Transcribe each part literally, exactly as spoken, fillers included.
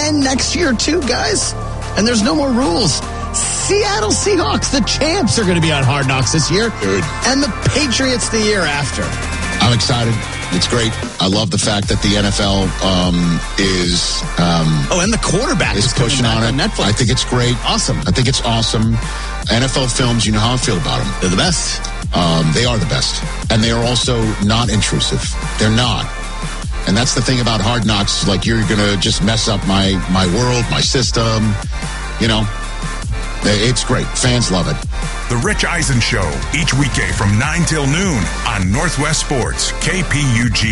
again next year too, guys. And there's no more rules. Seattle Seahawks, the champs, are going to be on Hard Knocks this year. Dude. And the Patriots the year after. I'm excited. It's great. I love the fact that the N F L um, is... Um, oh, and the quarterback is, is pushing on it. on Netflix. I think it's great. Awesome. I think it's awesome. N F L films, you know how I feel about them. They're the best. Um, they are the best. And they are also not intrusive. They're not. And that's the thing about Hard Knocks. Like, you're going to just mess up my, my world, my system. You know, it's great. Fans love it. The Rich Eisen Show, each weekday from nine till noon on Northwest Sports, K P U G.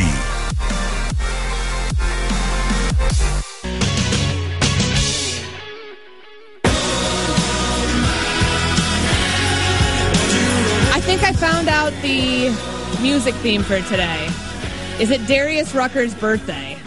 I think I found out the music theme for today. Is it Darius Rucker's birthday?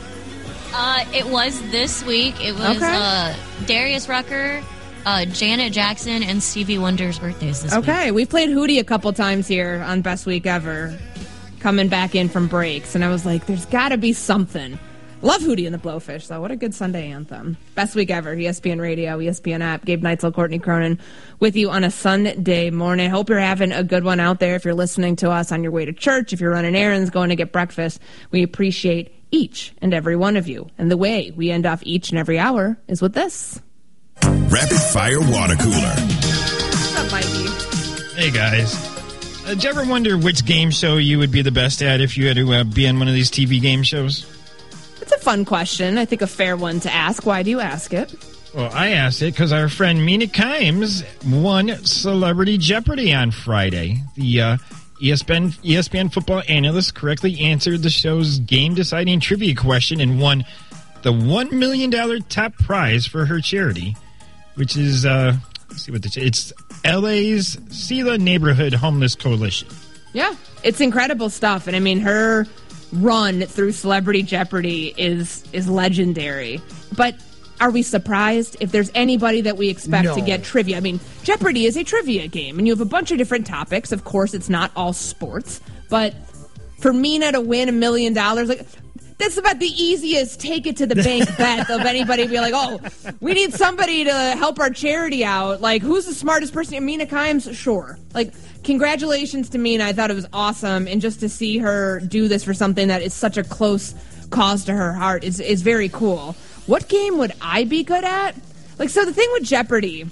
Uh, it was this week. It was okay. uh, Darius Rucker, uh, Janet Jackson, and Stevie Wonder's birthdays this okay. week. Okay, we played Hootie a couple times here on Best Week Ever, coming back in from breaks, and I was like, there's got to be something. Love Hootie and the Blowfish, though. What a good Sunday anthem. Best Week Ever, E S P N Radio, E S P N app. Gabe Neitzel, Courtney Cronin with you on a Sunday morning. Hope you're having a good one out there. If you're listening to us on your way to church, if you're running errands, going to get breakfast, we appreciate each and every one of you. And the way we end off each and every hour is with this. Rapid Fire Water Cooler. What's up, Mikey? Hey, guys. Uh, did you ever wonder which game show you would be the best at if you had to uh, be on one of these T V game shows? It's a fun question. I think a fair one to ask. Why do you ask it? Well, I asked it because our friend Mina Kimes won Celebrity Jeopardy on Friday. The uh, E S P N, E S P N football analyst correctly answered the show's game-deciding trivia question and won the one million dollars top prize for her charity, which is, uh, let's see what the, it's L A's Sela Neighborhood Homeless Coalition. Yeah, it's incredible stuff. And I mean, her run through Celebrity Jeopardy is is legendary. But are we surprised if there's anybody that we expect no. to get trivia? I mean, Jeopardy is a trivia game, and you have a bunch of different topics. Of course, it's not all sports. But for Mina to win a million dollars, like, that's about the easiest take it to the bank bet of anybody be like, oh, we need somebody to help our charity out. Like, who's the smartest person? Mina Kimes? Sure. Like, congratulations to Mina. I thought it was awesome. And just to see her do this for something that is such a close cause to her heart is, is very cool. What game would I be good at? Like, so the thing with Jeopardy...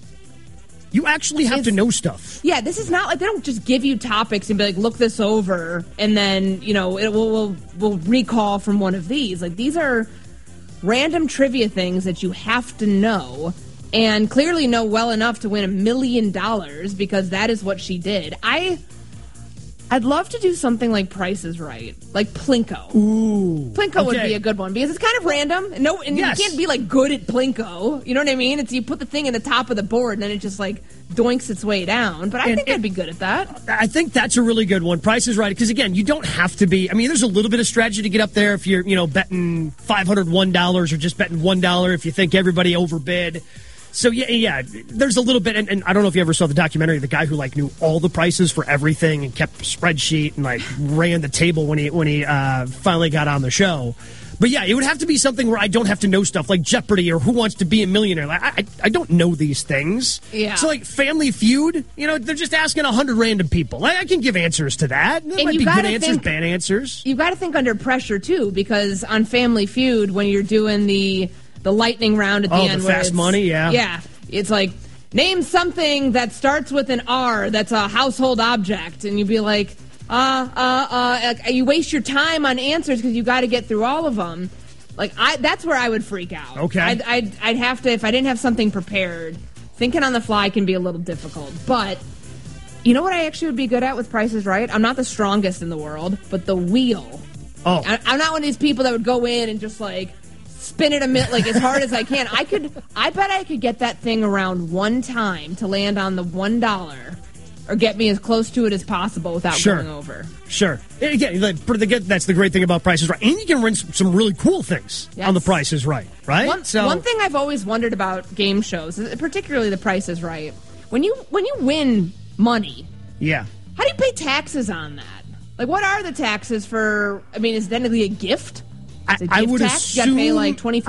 You actually have is, to know stuff. Yeah, this is not like they don't just give you topics and be like, look this over, and then, you know, it will we'll, we'll recall from one of these. Like, these are random trivia things that you have to know and clearly know well enough to win a million dollars because that is what she did. I... I'd love to do something like Price is Right, like Plinko. Ooh, Plinko okay. would be a good one because it's kind of random. No, and yes. you can't be like good at Plinko. You know what I mean? It's you put the thing in the top of the board and then it just like doinks its way down. But I and, think I'd be good at that. I think that's a really good one. Price is Right because again, you don't have to be. I mean, there's a little bit of strategy to get up there if you're, you know, betting five hundred one dollars or just betting one dollar if you think everybody overbid. So, yeah, yeah, there's a little bit, and, and I don't know if you ever saw the documentary, the guy who, like, knew all the prices for everything and kept a spreadsheet and, like, ran the table when he when he uh, finally got on the show. But, yeah, it would have to be something where I don't have to know stuff, like Jeopardy or Who Wants to Be a Millionaire. Like, I, I don't know these things. Yeah. So, like, Family Feud, you know, they're just asking one hundred random people. I, I can give answers to that. There And might you be good gotta answers, think- bad answers. You've got to think under pressure, too, because on Family Feud, when you're doing the, the lightning round at the Oh, end. the where fast it's- money, yeah. Yeah. It's like, name something that starts with an R that's a household object. And you'd be like, uh, uh, uh, you waste your time on answers because you got to get through all of them. Like, I, that's where I would freak out. Okay. I'd, I'd, I'd have to, if I didn't have something prepared, thinking on the fly can be a little difficult. But you know what I actually would be good at with Price is Right? I'm not the strongest in the world, but the wheel. Oh. I, I'm not one of these people that would go in and just, like, spin it a minute, like, as hard as I can. I could, I bet I could get that thing around one time to land on the one dollar or get me as close to it as possible without Sure. going over. Sure. And again, like, for the- that's the great thing about Price is Right. And you can win some, some really cool things Yes. on the Price is Right, right? One, so one thing I've always wondered about game shows, particularly The Price is Right, when you when you win money, yeah. how do you pay taxes on that? Like, what are the taxes for, I mean, is it technically a gift? Is it I gift would tax? You got to pay assume- like twenty